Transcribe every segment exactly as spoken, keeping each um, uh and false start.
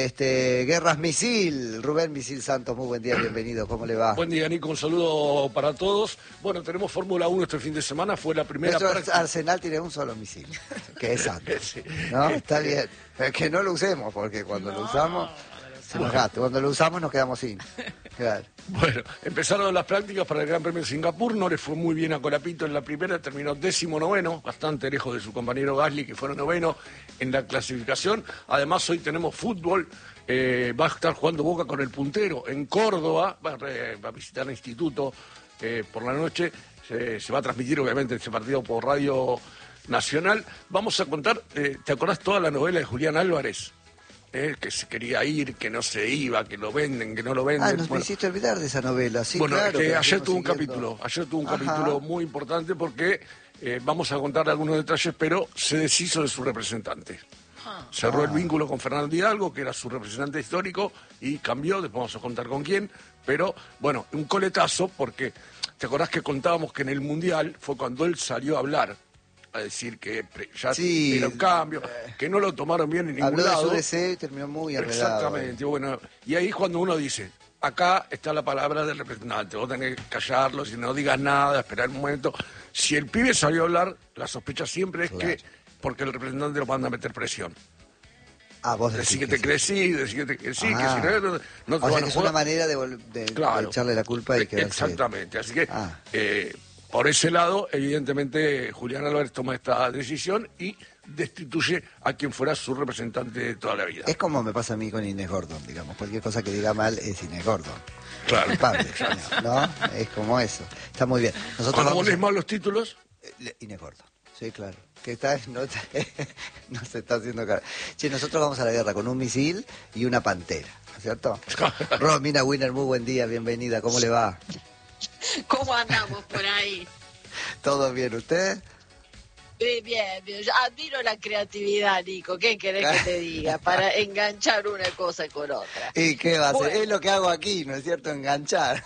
Este, Guerras Misil, Rubén Misil Santos, muy buen día, bienvenido, ¿cómo le va? Buen día, Nico, un saludo para todos. Bueno, tenemos Fórmula uno este fin de semana, fue la primera... Nuestro práctica... Arsenal tiene un solo misil, que es Santos, sí. ¿no? Está bien, pero que no lo usemos, porque cuando no, lo usamos, se nos gasta, cuando lo usamos nos quedamos sin. Claro. Bueno, empezaron las prácticas para el Gran Premio de Singapur, no le fue muy bien a Colapinto en la primera, terminó décimo noveno, bastante lejos de su compañero Gasly, que fueron noveno en la clasificación. Además, hoy tenemos fútbol, eh, va a estar jugando Boca con el puntero en Córdoba, va a, va a visitar el instituto eh, por la noche, se, se va a transmitir obviamente ese partido por Radio Nacional. Vamos a contar, eh, ¿te acordás toda la novela de Julián Álvarez? Eh, que se quería ir, que no se iba, que lo venden, que no lo venden. Ah, nos bueno, me hiciste olvidar de esa novela, sí, bueno, claro. que ayer tuvo un siguiendo. capítulo, ayer tuvo un Ajá. capítulo muy importante porque eh, vamos a contar algunos detalles, pero se deshizo de su representante. Ah. Cerró Ah. el vínculo con Fernando Hidalgo, que era su representante histórico, y cambió, después vamos a contar con quién, pero bueno, un coletazo porque, ¿te acordás que contábamos que en el Mundial fue cuando él salió a hablar? A decir que ya Sí, era un cambio, que no lo tomaron bien en ningún Habló lado. de su deseo y terminó muy arreglado. Exactamente, bueno, y ahí es cuando uno dice, acá está la palabra del representante, vos tenés que callarlo, si no digas nada, esperar un momento. Si el pibe salió a hablar, la sospecha siempre es Claro. que porque el representante lo manda a meter presión. Ah, vos decís Decir que, que te sí. crecí, decir que te sí, Ah. que si no, no te O sea van que a es jugar. una manera de, vol- de- de Claro. echarle la culpa y quedarse... Exactamente, así que Ah. eh, por ese lado, evidentemente, Julián Álvarez toma esta decisión y destituye a quien fuera su representante de toda la vida. Es como me pasa a mí con Inés Gordon, digamos. Cualquier cosa que diga mal es Inés Gordon. Claro. Culpable, ¿no? Es como eso. Está muy bien. Nosotros Cuando vamos vos lees a- mal los títulos, Eh, Inés Gordon. Sí, claro. Que está, no, no se está haciendo cara. Che, nosotros vamos a la guerra con un misil y una pantera, ¿no es cierto? Romina Winner, muy buen día, bienvenida. ¿Cómo le va? ¿Cómo andamos por ahí? ¿Todo bien usted? Bien, bien, bien. Yo admiro la creatividad, Nico. ¿Qué querés que te diga? Para enganchar una cosa con otra. ¿Y qué va a hacer? Bueno. Es lo que hago aquí, ¿no es cierto? Enganchar.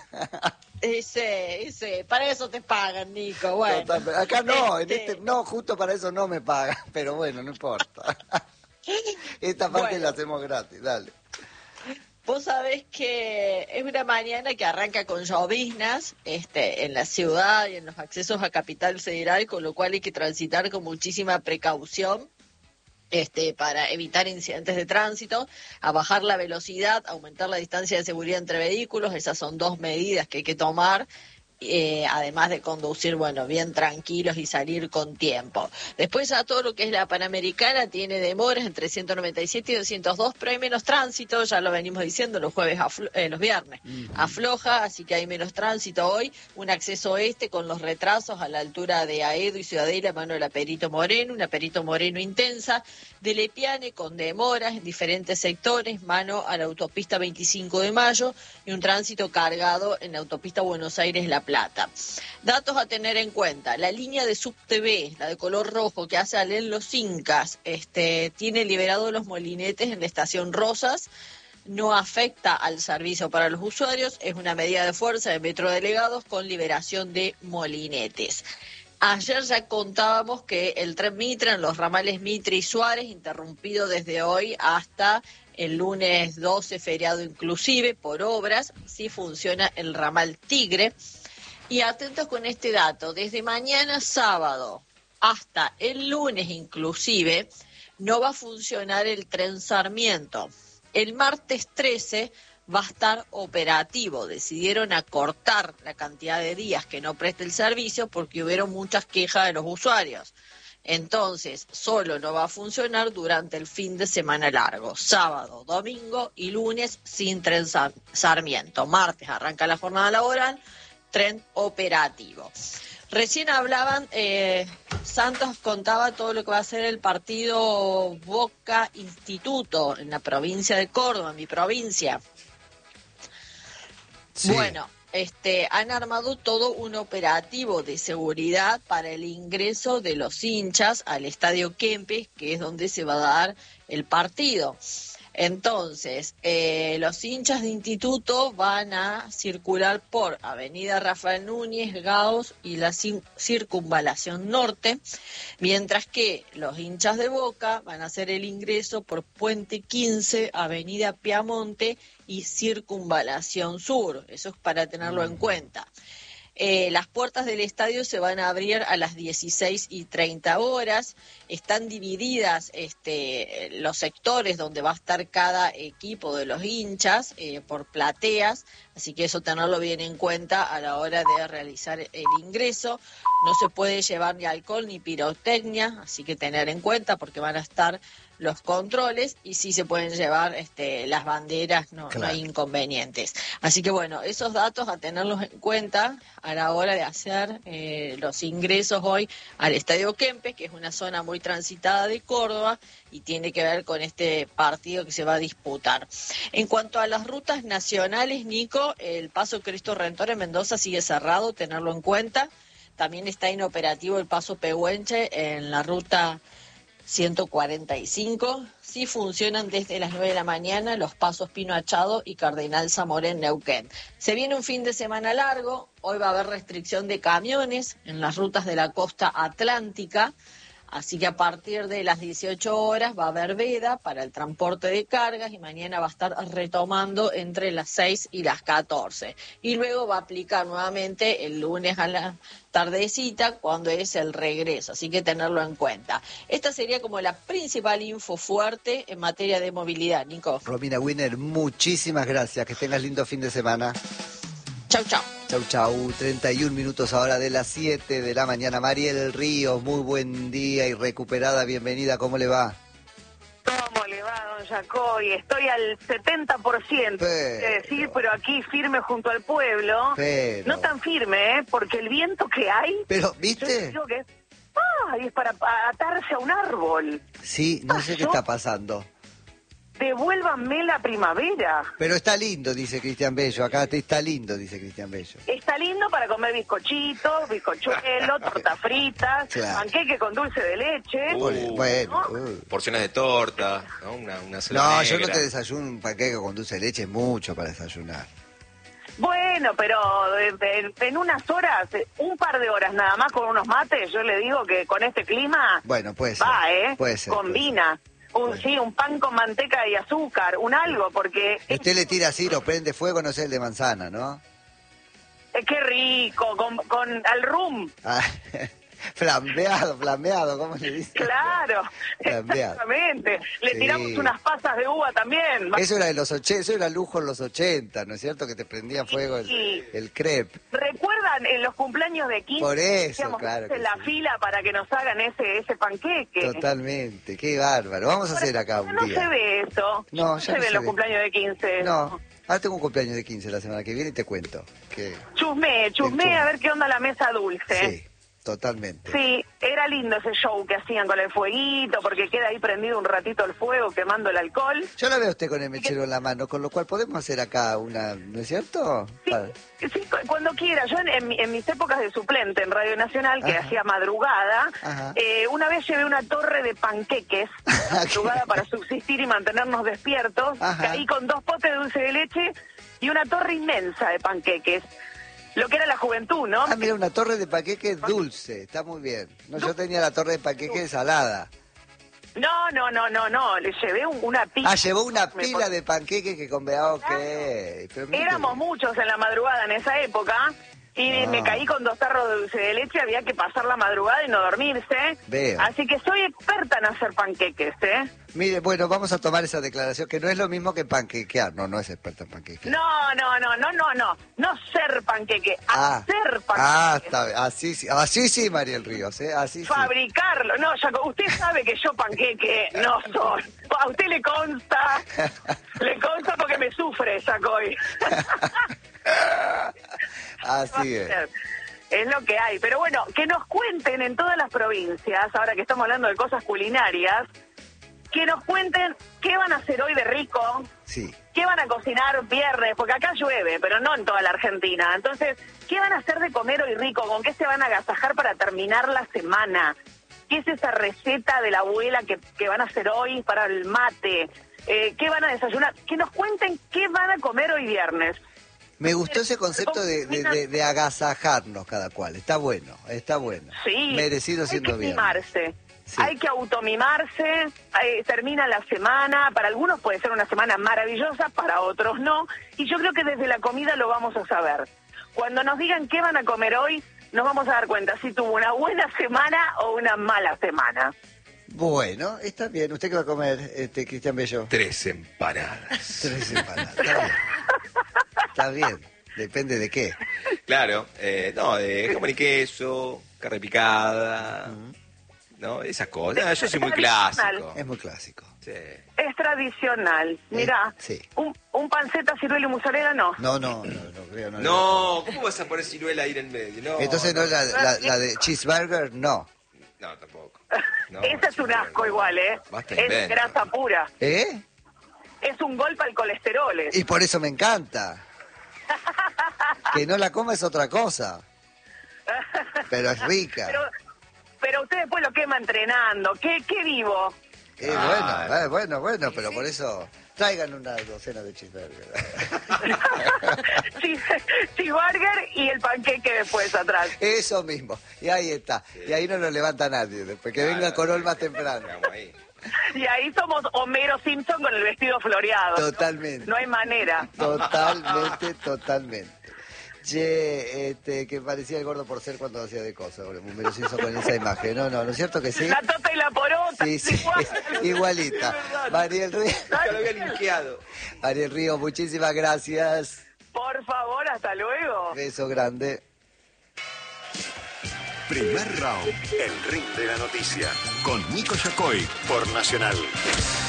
Ese, ese. Para eso te pagan, Nico. Bueno. Total, pero acá no, en Este, este, no, justo para eso no me pagan, pero bueno, no importa. Esta parte Bueno. la hacemos gratis, dale. Vos sabés que es una mañana que arranca con lloviznas este, en la ciudad y en los accesos a Capital Federal, con lo cual hay que transitar con muchísima precaución este, para evitar incidentes de tránsito, a bajar la velocidad, aumentar la distancia de seguridad entre vehículos. Esas son dos medidas que hay que tomar. Eh, además de conducir, bueno, bien tranquilos y salir con tiempo. Después ya todo lo que es la Panamericana tiene demoras entre ciento noventa y siete y doscientos dos, pero hay menos tránsito, ya lo venimos diciendo, los jueves, aflo- eh, los viernes uh-huh. afloja, así que hay menos tránsito hoy, un acceso este con los retrasos a la altura de Aedo y Ciudadela, mano de la Perito Moreno, una Perito Moreno intensa, de Lepiane con demoras en diferentes sectores, mano a la autopista veinticinco de mayo y un tránsito cargado en la autopista Buenos Aires-La Plata. Datos a tener en cuenta: la línea de SubTV, la de color rojo que hace Alén Los Incas, este, tiene liberado los molinetes en la estación Rosas. No afecta al servicio para los usuarios, es una medida de fuerza de Metro Delegados con liberación de molinetes. Ayer ya contábamos que el tren Mitra en los ramales Mitre y Suárez, interrumpido desde hoy hasta el lunes doce, feriado inclusive, por obras, sí funciona el ramal Tigre. Y atentos con este dato, desde mañana sábado hasta el lunes inclusive, no va a funcionar el tren Sarmiento. El martes trece va a estar operativo. Decidieron acortar la cantidad de días que no preste el servicio porque hubieron muchas quejas de los usuarios. Entonces, solo no va a funcionar durante el fin de semana largo, sábado, domingo y lunes sin tren Sarmiento. Martes arranca la jornada laboral, tren operativo. Recién hablaban, eh, Santos contaba todo lo que va a ser el partido Boca Instituto en la provincia de Córdoba, en mi provincia. Sí. Bueno, este, han armado todo un operativo de seguridad para el ingreso de los hinchas al Estadio Kempes, que es donde se va a dar el partido. Entonces, eh, los hinchas de instituto van a circular por Avenida Rafael Núñez, Gauss y la cin- Circunvalación Norte, mientras que los hinchas de Boca van a hacer el ingreso por Puente quince, Avenida Piamonte y Circunvalación Sur. Eso es para tenerlo en cuenta. Eh, las puertas del estadio se van a abrir a las dieciséis y treinta horas. Están divididas este, los sectores donde va a estar cada equipo de los hinchas eh, por plateas, así que eso tenerlo bien en cuenta a la hora de realizar el ingreso. No se puede llevar ni alcohol ni pirotecnia, así que tener en cuenta porque van a estar los controles y sí se pueden llevar este, las banderas, no, Claro. no hay inconvenientes. Así que bueno, esos datos a tenerlos en cuenta a la hora de hacer eh, los ingresos hoy al Estadio Kempes, que es una zona muy transitada de Córdoba y tiene que ver con este partido que se va a disputar. En cuanto a las rutas nacionales, Nico, el Paso Cristo Redentor en Mendoza sigue cerrado, tenerlo en cuenta. También está inoperativo el Paso Pehuenche en la ruta ciento cuarenta y cinco. Sí funcionan desde las nueve de la mañana los pasos Pino Achado y Cardenal Zamora en Neuquén. Se viene un fin de semana largo, hoy va a haber restricción de camiones en las rutas de la costa atlántica, así que a partir de las dieciocho horas va a haber veda para el transporte de cargas y mañana va a estar retomando entre las seis y las catorce. Y luego va a aplicar nuevamente el lunes a la tardecita cuando es el regreso, así que tenerlo en cuenta. Esta sería como la principal info fuerte en materia de movilidad, Nico. Romina Winner, muchísimas gracias. Que tengas lindo fin de semana. Chau, chau. Chau, chau. treinta y un minutos ahora de las siete de la mañana. Mariel Ríos, muy buen día y recuperada. Bienvenida. ¿Cómo le va? ¿Cómo le va, don Jacoy? Estoy al setenta por ciento, Pero... es decir, pero aquí firme junto al pueblo. Pero... No tan firme, ¿eh? Porque el viento que hay... Pero, Yo ¿viste? digo que es, ¡ay! Es para pa- atarse a un árbol. Sí, no sé qué está pasando. Devuélvanme la primavera. Pero está lindo, dice Cristian Bello. Acá está lindo, dice Cristian Bello. Está lindo para comer bizcochitos, bizcochuelo, torta fritas, Claro. panqueque con dulce de leche. Uh, bueno, ¿no? uh. Porciones de torta, ¿no? Una, una No, selva yo no negra. te desayuno un panqueque con dulce de leche, es mucho para desayunar. Bueno, pero en, en- en unas horas, un par de horas nada más con unos mates, yo le digo que con este clima Bueno, puede ser. va, ¿eh? Puede ser. Combina. Un, Bueno. Sí, un pan con manteca y azúcar, un algo, porque... puede ser. Usted le tira así, lo prende fuego, no sé, el de manzana, ¿no? Eh, qué rico, con, con al rum, Ah, flambeado, flambeado, ¿cómo le dice? claro, Flambeado. exactamente. Le Sí. tiramos unas pasas de uva también. Eso era de los ochenta, eso era lujo en los ochenta, ¿no es cierto? Que te prendía fuego el, Sí. el crepe. ¿Recuerdan en los cumpleaños de quince? Por eso, hacíamos claro que en la sí. fila para que nos hagan ese ese panqueque? Totalmente, qué bárbaro. Vamos a hacer acá un No día. se ve eso. No, ya se no ve se en los ve. cumpleaños de quince. No, ahora tengo un cumpleaños de quince la semana que viene y te cuento. Que... Chusmé, chusmé chusme. a ver qué onda la mesa dulce. Sí, totalmente. Sí, era lindo ese show que hacían con el fueguito, porque queda ahí prendido un ratito el fuego quemando el alcohol. Yo la veo a usted con el mechero en la mano, con lo cual podemos hacer acá una, ¿no es cierto? Sí, Para- sí, cu- cuando quiera. Yo en, en mi- en mis épocas de suplente en Radio Nacional, que Ajá. hacía madrugada, Ajá. eh, una vez llevé una torre de panqueques, madrugada para subsistir y mantenernos despiertos, Ajá. caí con dos potes de dulce de leche y una torre inmensa de panqueques. Lo que era la juventud, ¿no? Ah, mira, una torre de panqueque dulce, está muy bien. No, yo tenía la torre de panqueque salada. No, no, no, no, no, le llevé un- una pila. Ah, llevó una Me pila pon- de panqueque que con ah, ok. Claro. Pero mire Éramos que- muchos en la madrugada en esa época y Ah. me caí con dos tarros de dulce de leche, había que pasar la madrugada y no dormirse. Veo. Así que soy experta en hacer panqueques, ¿eh? Mire, bueno, vamos a tomar esa declaración, que no es lo mismo que panquequear. No, no es experta en panquequear. No, no, no, no, no, no, no ser panqueque, Ah, hacer ah, panqueques. está bien. Así sí, así sí, Mariel Ríos, ¿eh? Así sí. Fabricarlo. No, Jaco, usted sabe que yo panqueque no soy. A usted le consta, le consta porque me sufre, Jacoy. Así es. Es lo que hay. Pero bueno, que nos cuenten en todas las provincias, ahora que estamos hablando de cosas culinarias, que nos cuenten qué van a hacer hoy de rico, Sí. qué van a cocinar viernes, porque acá llueve, pero no en toda la Argentina. Entonces, ¿qué van a hacer de comer hoy rico? ¿Con qué se van a agasajar para terminar la semana? ¿Qué es esa receta de la abuela que, que van a hacer hoy para el mate? eh, qué van a desayunar, que nos cuenten qué van a comer hoy viernes. Me gustó ese concepto de, de, de, de agasajarnos cada cual. Está bueno, está bueno. Sí, merecido siendo hay que bien. mimarse. Sí. Hay que automimarse, eh, termina la semana, para algunos puede ser una semana maravillosa, para otros no, y yo creo que desde la comida lo vamos a saber. Cuando nos digan qué van a comer hoy, nos vamos a dar cuenta si tuvo una buena semana o una mala semana. Bueno, está bien. ¿Usted qué va a comer, este, Cristian Bello? Tres empanadas. Tres empanadas. Está bien. Está bien. Depende de qué. Claro, eh, no, de jamón y queso, carne picada, ¿no? Esas cosas. Yo soy muy clásico. Es muy clásico. Sí. Es tradicional. Mirá, Eh, sí. un, un panceta, ciruela y mozzarella, no. No, no, no, no creo. No, No, ¿cómo vas a poner ciruela ahí en el medio? No, Entonces no, la, la, la de cheeseburger, no. No, tampoco. No, Esa es un ciruela, asco no. igual, ¿eh? Basta Es invento. grasa pura. ¿Eh? Es un golpe al colesterol. ¿eh? Y por eso me encanta. Que no la coma es otra cosa. Pero es rica. Pero, pero usted después lo quema entrenando. ¿Qué, qué vivo? Eh, Ah. bueno, eh, bueno, bueno, pero por eso traigan una docena de cheeseburger. Cheeseburger y el panqueque después atrás. Eso mismo. Y ahí está. Y ahí no lo levanta nadie. Después que venga Corol más temprano. Quedamos ahí. Y ahí somos Homero Simpson con el vestido floreado. Totalmente. No hay manera. Totalmente, totalmente. Che, este, que parecía el gordo por ser cuando hacía de cosas, me lo hizo con esa imagen. No, no, ¿no es cierto que sí? La tota y la porota. Sí, sí, igual. igualita. Mariel Río, Ya lo había linkeado. Mariel Río, muchísimas gracias. Por favor, hasta luego. Beso grande. Primer round, el ring de la noticia, con Nico Yacoy por Nacional.